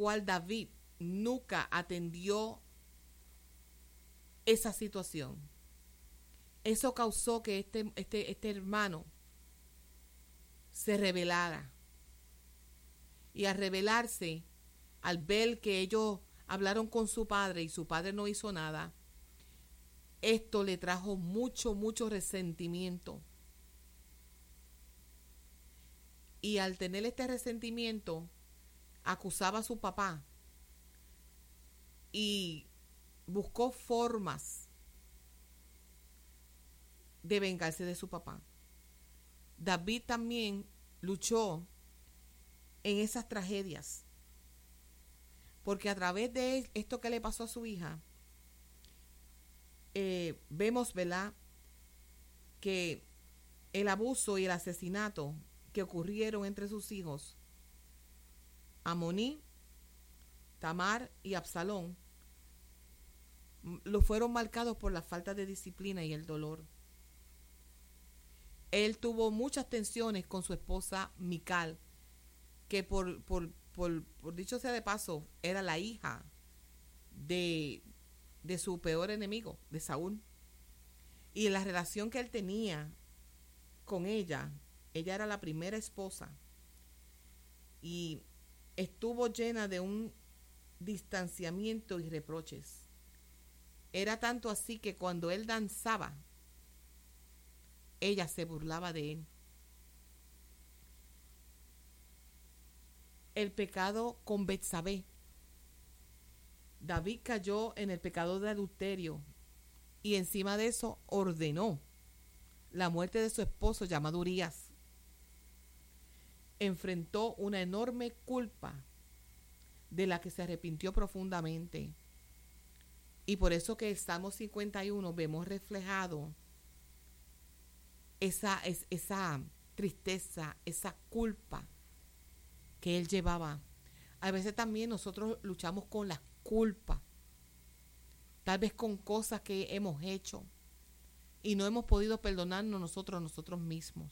cual David nunca atendió esa situación. Eso causó que este hermano se rebelara. Y al rebelarse, al ver que ellos hablaron con su padre y su padre no hizo nada, esto le trajo mucho resentimiento. Y al tener este resentimiento, acusaba a su papá y buscó formas de vengarse de su papá. David también luchó en esas tragedias, porque a través de esto que le pasó a su hija, vemos, ¿verdad?, que el abuso y el asesinato que ocurrieron entre sus hijos, Amoní, Tamar y Absalón, lo fueron marcados por la falta de disciplina y el dolor. Él tuvo muchas tensiones con su esposa Mical, que por dicho sea de paso, era la hija de su peor enemigo, de Saúl. Y la relación que él tenía con ella era la primera esposa, y estuvo llena de un distanciamiento y reproches. Era tanto así que cuando él danzaba, ella se burlaba de él. El pecado con Betsabé. David cayó en el pecado de adulterio y encima de eso ordenó la muerte de su esposo llamado Urías. Enfrentó una enorme culpa de la que se arrepintió profundamente. Y por eso que el Salmo 51 vemos reflejado esa tristeza, esa culpa que él llevaba. A veces también nosotros luchamos con la culpa, tal vez con cosas que hemos hecho y no hemos podido perdonarnos nosotros mismos.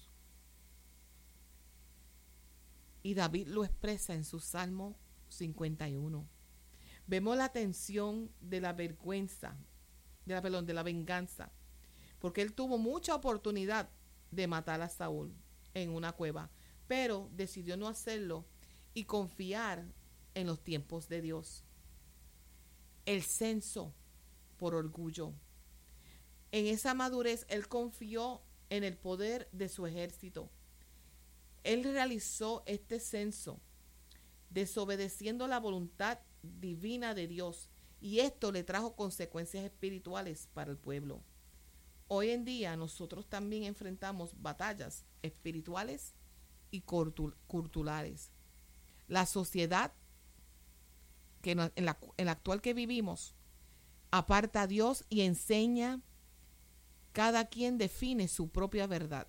Y David lo expresa en su Salmo 51. Vemos la tensión de la vergüenza, de la venganza, porque él tuvo mucha oportunidad de matar a Saúl en una cueva, pero decidió no hacerlo y confiar en los tiempos de Dios. El censo por orgullo. En esa madurez, él confió en el poder de su ejército. Él realizó este censo desobedeciendo la voluntad divina de Dios, y esto le trajo consecuencias espirituales para el pueblo. Hoy en día nosotros también enfrentamos batallas espirituales y culturales. La sociedad en la actual que vivimos aparta a Dios y enseña, cada quien define su propia verdad.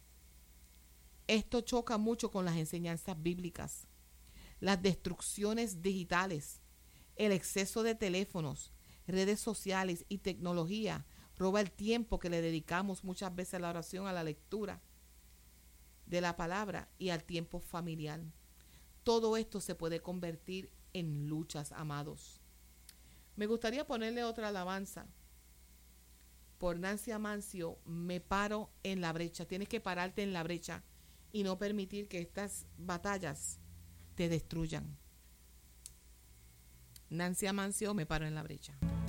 Esto choca mucho con las enseñanzas bíblicas. Las destrucciones digitales, el exceso de teléfonos, redes sociales y tecnología roba el tiempo que le dedicamos muchas veces a la oración, a la lectura de la palabra y al tiempo familiar. Todo esto se puede convertir en luchas, amados. Me gustaría ponerle otra alabanza. Por Nancy Amancio, Me paro en la brecha. Tienes que pararte en la brecha y no permitir que estas batallas te destruyan. Nancy Amancio, Me paro en la brecha.